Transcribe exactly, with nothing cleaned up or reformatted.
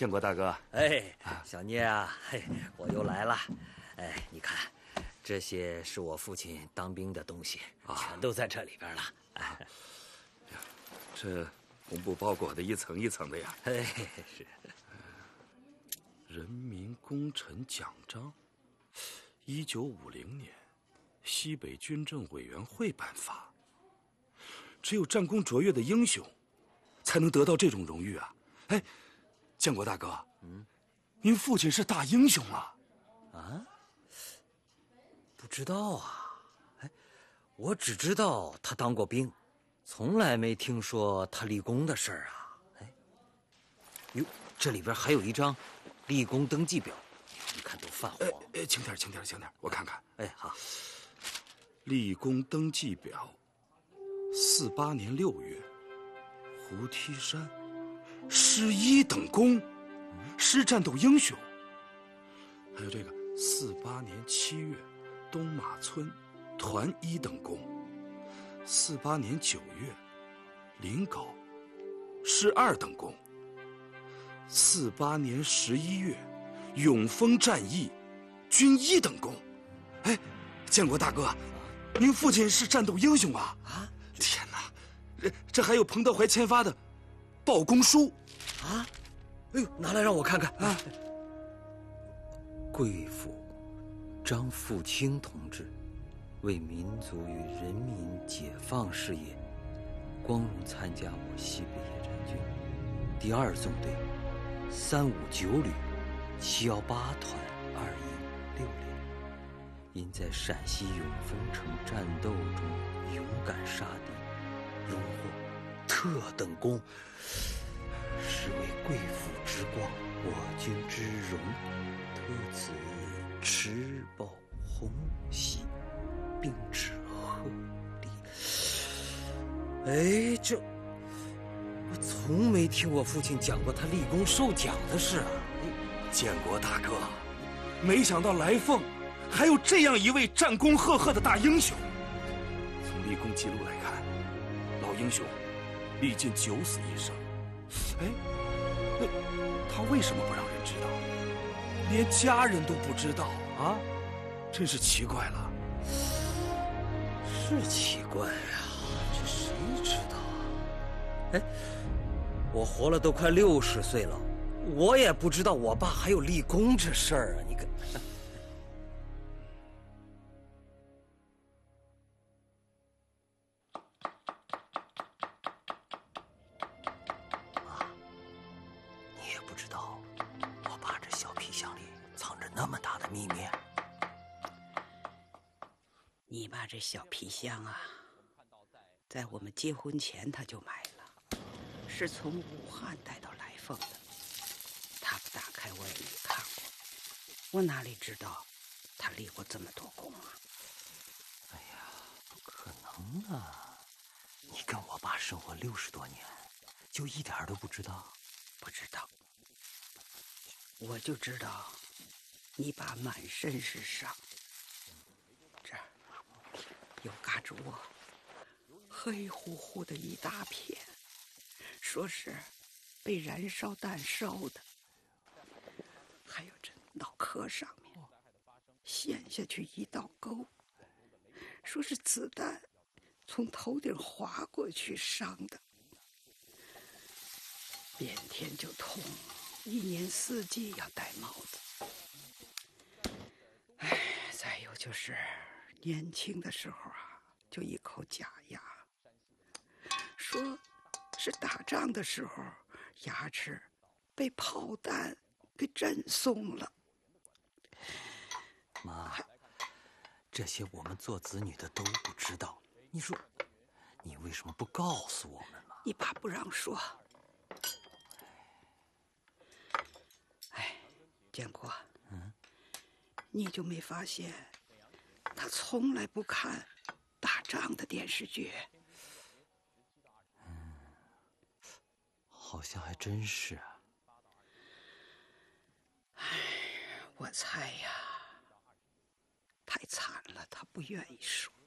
建国大哥。 哎，小聂啊，嘿，我又来了。哎，你看，这些是我父亲当兵的东西，啊、全都在这里边了。哎， 这红布包裹的一层一层的呀。 哎，是。 人民功臣奖章，一九五零年，西北军政委员会颁发。只有战功卓越的英雄，才能得到这种荣誉啊！哎，建国大哥，嗯，您父亲是大英雄啊！ 啊？不知道啊，哎，我只知道他当过兵，从来没听说他立功的事儿啊！哎，哟，这里边还有一张立功登记表，你看都泛黄。 哎哎，轻点，轻点，轻点，我看看。 哎，好。 立功登记表，四八年六月，胡梯山，师一等功，师战斗英雄。还有这个四八年七月，东马村，团一等功。四八年九月，临皋，师二等功。四八年十一月，永丰战役，军一等功。哎，建国大哥，您父亲是战斗英雄啊！啊，天哪，这这还有彭德怀签发的报功书啊！哎呦，拿来让我看看啊！贵府张富清同志为民族与人民解放事业，光荣参加我西北野战军第二纵队三五九旅七幺八团二营六连。因在陕西永丰城战斗中勇敢杀敌，荣获特等功，是为贵府之光，我军之荣，特此持报红喜，并致贺礼。哎，这我从没听我父亲讲过他立功受奖的事啊！ 建国大哥，没想到来凤还有这样一位战功赫赫的大英雄。从立功记录来看，老英雄历尽九死一生。哎，那他为什么不让人知道？连家人都不知道啊，真是奇怪了。 是奇怪啊，这谁知道啊？哎，我活了都快六十岁了，我也不知道我爸还有立功这事儿啊！你看。 你爸这小皮箱啊，在我们结婚前他就买了，是从武汉带到来凤的。他不打开我也没看过，我哪里知道他立过这么多功啊？ 哎呀，不可能啊！你跟我爸生活六十多年，就一点都不知道？ 不知道，我就知道你爸满身是伤，这儿有嘎吱窝，黑乎乎的一大片，说是被燃烧弹烧的。还有这脑壳上面陷下去一道沟，说是子弹从头顶划过去伤的。变天就痛，一年四季要戴帽子。哎，再有就是年轻的时候啊，就一口假牙，说是打仗的时候牙齿被炮弹给震松了。 妈，这些我们做子女的都不知道，你说你为什么不告诉我们嘛？ 你爸不让说。哎，建国，嗯，你就没发现他从来不看打仗的电视剧？ 嗯，好像还真是啊。 哎，我猜呀，太惨了，他不愿意说。